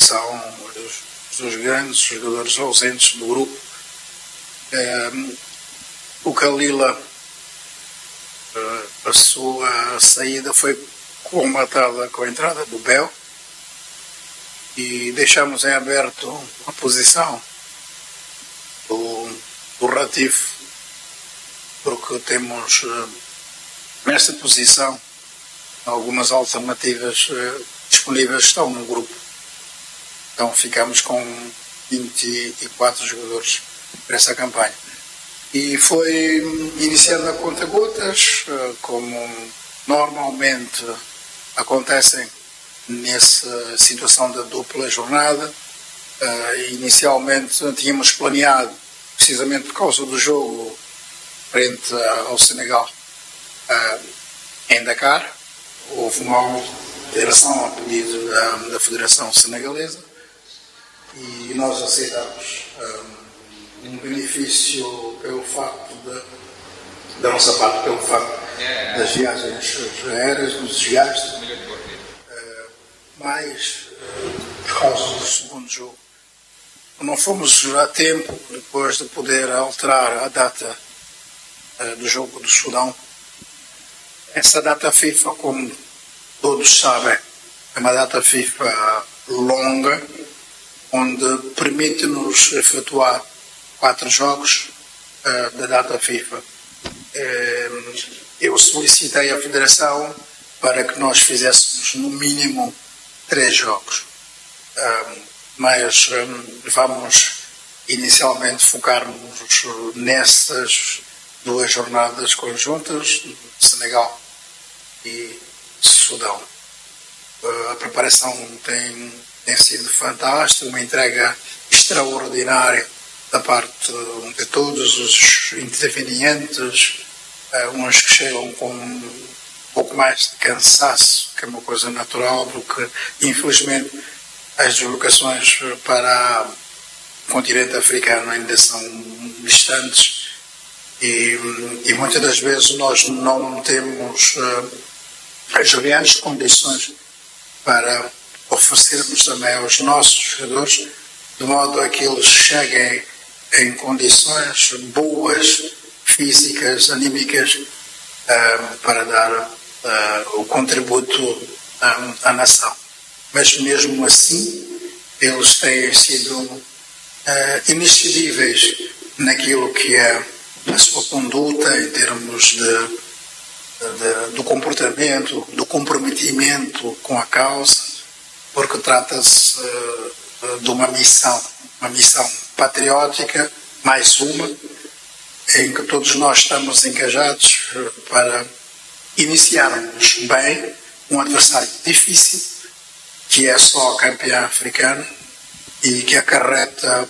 são os grandes jogadores ausentes do grupo. O Kalila, a sua saída foi comatada com a entrada do Bel e deixamos em aberto a posição do Ratif, porque temos nesta posição algumas alternativas disponíveis estão no grupo. Então ficamos com 24 jogadores para essa campanha. E foi iniciando a conta-gotas, como normalmente acontecem nessa situação da dupla jornada. Inicialmente tínhamos planeado, precisamente por causa do jogo frente ao Senegal em Dakar, houve uma alteração a pedido da Federação Senegalesa e nós aceitamos um benefício pelo facto da nossa parte, pelo facto das viagens aéreas, dos desgastes, mas por causa do segundo jogo. Não fomos a tempo, depois de poder alterar a data do jogo do Sudão. Essa data FIFA, como todos sabem, é uma data FIFA longa, onde permite-nos efetuar 4 jogos da data FIFA. Eu solicitei à Federação para que nós fizéssemos no mínimo 3 jogos, mas vamos inicialmente focar-nos nessas 2 jornadas conjuntas, Senegal e Sudão. A preparação tem sido fantástica, uma entrega extraordinária da parte de todos os intervenientes, uns que chegam com um pouco mais de cansaço, que é uma coisa natural, porque infelizmente as deslocações para o continente africano ainda são distantes e muitas das vezes nós não temos as reais condições para oferecermos também aos nossos jogadores, de modo a que eles cheguem em condições boas, físicas, anímicas, para dar o contributo à nação. Mas mesmo assim, eles têm sido inexcedíveis naquilo que é a sua conduta em termos do comportamento, do comprometimento com a causa, porque trata-se de uma missão patriótica, mais uma, em que todos nós estamos engajados para iniciarmos bem um adversário difícil, que é só campeão africano e que acarreta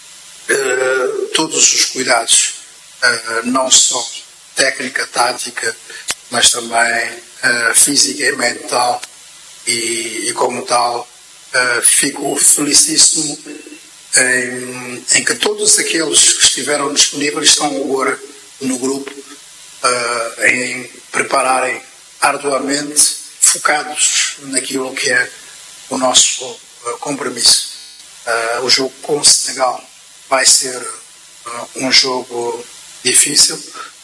todos os cuidados, não só técnica, tática, mas também física e mental, e como tal fico felicíssimo em que todos aqueles que estiveram disponíveis estão agora no grupo em prepararem arduamente, focados naquilo que é o nosso compromisso. O jogo com o Senegal vai ser um jogo difícil,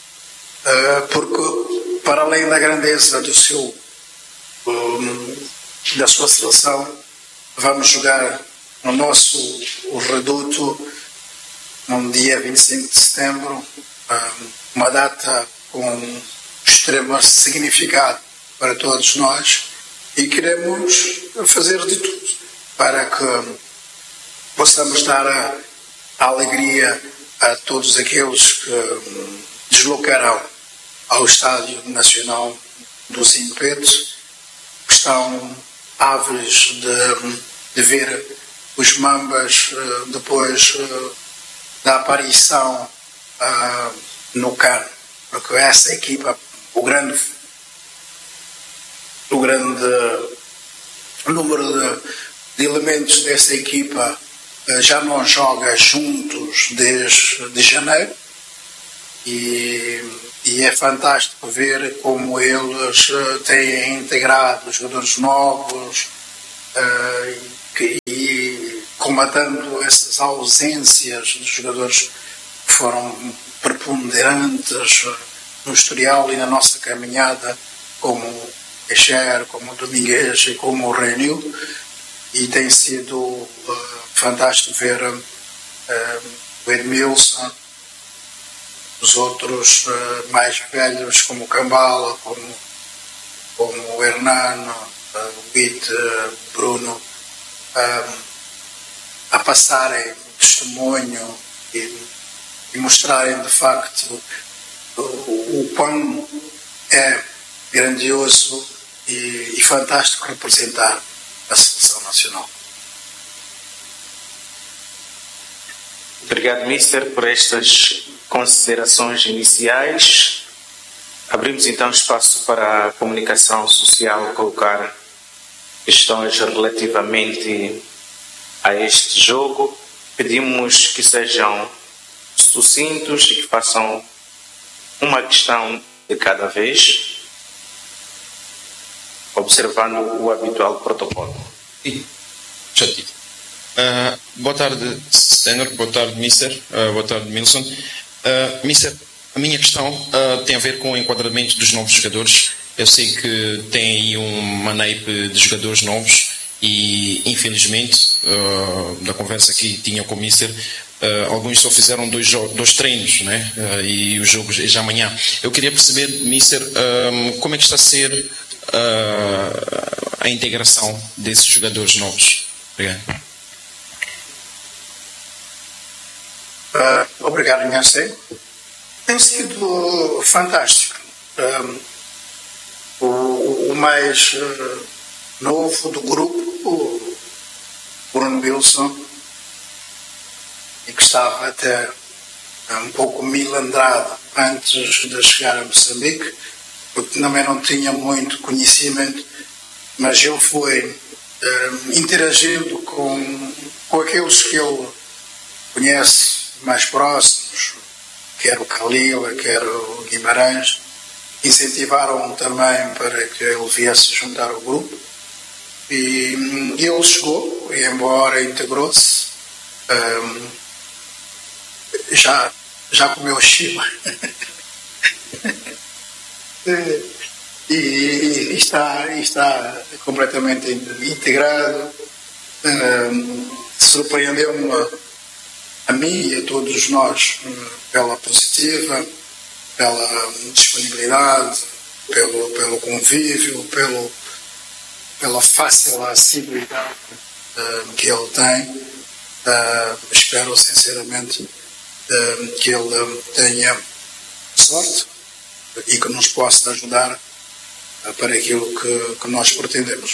porque para além da grandeza da sua seleção, vamos jogar no nosso reduto no dia 25 de setembro, uma data com extremo significado para todos nós, e queremos fazer de tudo para que possamos dar a alegria a todos aqueles que deslocarão ao Estádio Nacional do Zimpeto, que estão ávidos de ver os Mambas depois da aparição no CAN, porque essa equipa, o grande número de elementos dessa equipa já não joga juntos desde janeiro, e é fantástico ver como eles têm integrado jogadores novos e colmatando essas ausências dos jogadores que foram preponderantes no historial e na nossa caminhada, como o Eixer, como o Domingues e como o Reinildo, e tem sido fantástico ver o Edmilson, os outros mais velhos, como o Cambala, como o Hernano, o Witt, Bruno, a passarem testemunho e mostrarem de facto o quão é grandioso e fantástico representar a seleção nacional. Obrigado, Mister, por estas considerações iniciais. Abrimos então espaço para a comunicação social colocar questões relativamente a este jogo. Pedimos que sejam sucintos e que façam uma questão de cada vez, observando o habitual protocolo. Boa tarde, Senhor. Boa tarde, Mister. Boa tarde, Milson. Mister, a minha questão tem a ver com o enquadramento dos novos jogadores. Eu sei que tem aí uma naipe de jogadores novos e, infelizmente, da conversa que tinha com o Mister, alguns só fizeram dois treinos, né? E o jogo é já amanhã. Eu queria perceber, Mister, como é que está a ser a integração desses jogadores novos. Obrigado. Obrigado, Inhancé. Tem sido fantástico. O mais novo do grupo, o Bruno Wilson, e que estava até um pouco milandrado antes de chegar a Moçambique, porque também não tinha muito conhecimento, mas ele foi interagindo com aqueles que ele conhece mais próximos, quer o Calila, quer o Guimarães, incentivaram-o também para que ele viesse juntar ao grupo, e ele chegou, e embora integrou-se, já comeu Chima e está completamente integrado. Surpreendeu-me a mim e a todos nós pela positiva, pela disponibilidade, pelo convívio, pela fácil acessibilidade que ele tem. Espero sinceramente que ele tenha sorte e que nos possa ajudar para aquilo que nós pretendemos.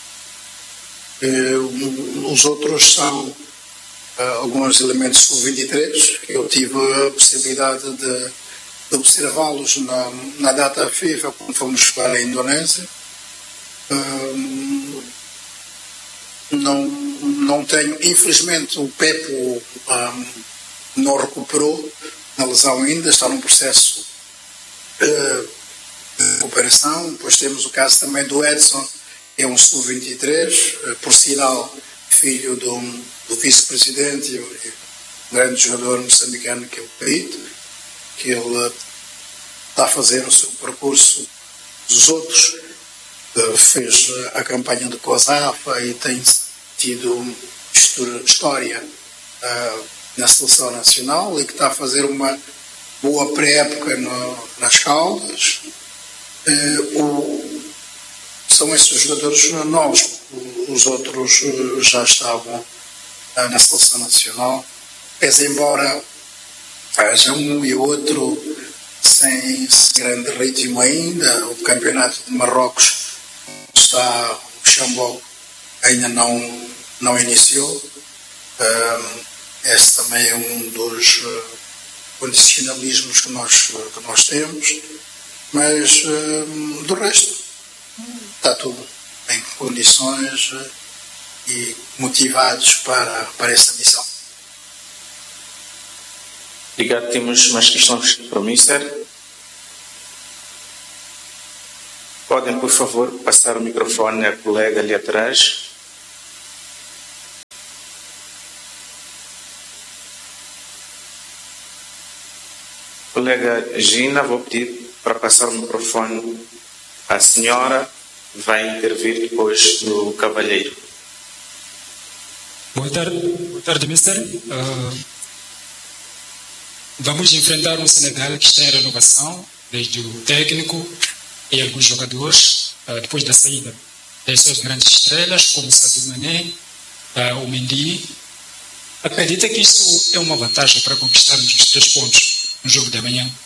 Os outros são alguns elementos sub-23. Eu tive a possibilidade de observá-los na data FIFA quando fomos para a Indonésia. Não tenho, infelizmente o Pepo não recuperou na lesão ainda, está num processo de recuperação. Depois temos o caso também do Edson, que é um sub-23, por sinal filho do vice-presidente e um grande jogador moçambicano, que é o Peito, que ele está a fazer o seu percurso dos outros, fez a campanha de COSAFA e tem tido história na seleção nacional, e que está a fazer uma boa pré-época nas Caldas. São esses jogadores novos. Os outros já estavam na seleção nacional, mas embora haja um e outro sem grande ritmo ainda. O campeonato de Marrocos está, o Xambol ainda não iniciou. Esse também é um dos condicionalismos que nós temos, mas do resto está tudo em condições e motivados para esta missão. Obrigado. Temos mais questões para o Mister. Podem, por favor, passar o microfone à colega ali atrás. Colega Gina, vou pedir para passar o microfone à senhora, vai intervir depois do cavalheiro. Boa tarde, mister. Vamos enfrentar um Senegal que está em renovação, desde o técnico e alguns jogadores, depois da saída das suas grandes estrelas, como o Sadio Mané, o Mendy. Acredita que isso é uma vantagem para conquistarmos os 3 pontos no jogo de amanhã?